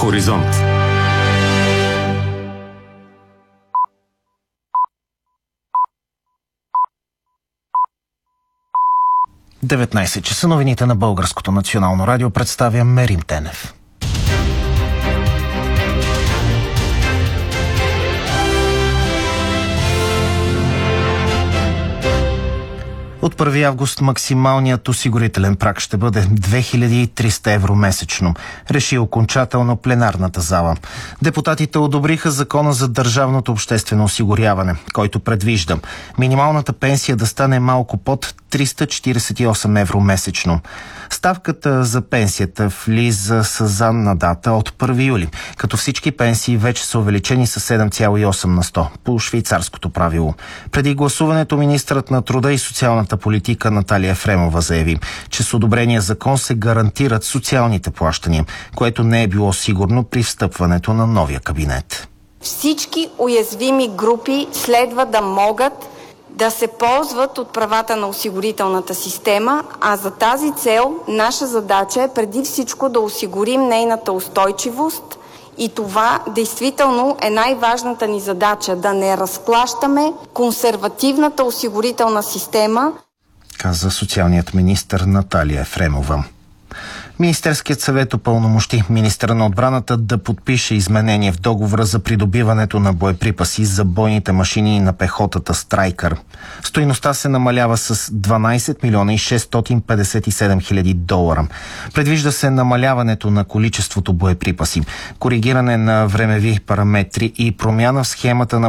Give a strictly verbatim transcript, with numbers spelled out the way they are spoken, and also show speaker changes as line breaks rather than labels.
Хоризонт.
деветнайсет часа, новините на Българското национално радио, представя Мерим Тенев. От първи август максималният осигурителен праг ще бъде две хиляди и триста евро месечно, реши окончателно пленарната зала. Депутатите одобриха закона за държавното обществено осигуряване, който предвижда минималната пенсия да стане малко под триста четиридесет и осем евро месечно. Ставката за пенсията влиза с задна дата от първи юли, като всички пенсии вече са увеличени с седем цяло и осем на сто по швейцарското правило. Преди гласуването министърът на труда и социалната политика Наталия Ефремова заяви, че с одобрения закон се гарантират социалните плащания, което не е било сигурно при встъпването на новия кабинет.
Всички уязвими групи следва да могат да се ползват от правата на осигурителната система, а за тази цел наша задача е преди всичко да осигурим нейната устойчивост и това действително е най-важната ни задача – да не разклащаме консервативната осигурителна система,
каза социалният министър Наталия Ефремова. Министерският съвет упълномощи министъра на отбраната да подпише изменение в договора за придобиването на боеприпаси за бойните машини на пехотата Страйкър. Стойността се намалява с дванайсет милиона и шестстотин петдесет и седем хиляди долара. Предвижда се намаляването на количеството боеприпаси, коригиране на времеви параметри и промяна в схемата на